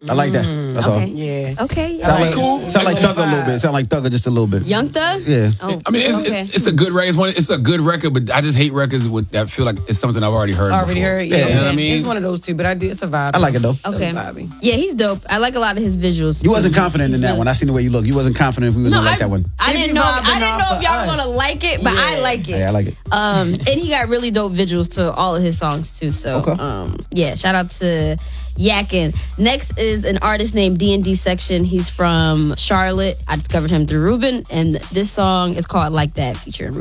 I like that. That's all. Yeah. Okay. Sound like, cool. Sound like Thugger a little bit. Sound like Thugger just a little bit. Young Thug? Yeah. Oh, I mean, okay. it's a good record. It's a good record, but I just hate records that feel like it's something I've already heard. Already before. heard. Yeah. You know what I mean? It's one of those two, but it's a vibe. I like it though. Okay. It's vibey. Yeah, he's dope. I like a lot of his visuals. You too. wasn't confident in that Really- one. I seen the way you look. You wasn't confident if we was No, gonna like that one. I didn't know. I didn't know if y'all were gonna like it, but I like it. Yeah, I like it. And he got really dope visuals to all of his songs too. So, yeah, shout out to Yakin. Next is an artist named D&D Section. He's from Charlotte. I discovered him through Ruben, and this song is called Like That, featuring Ruben.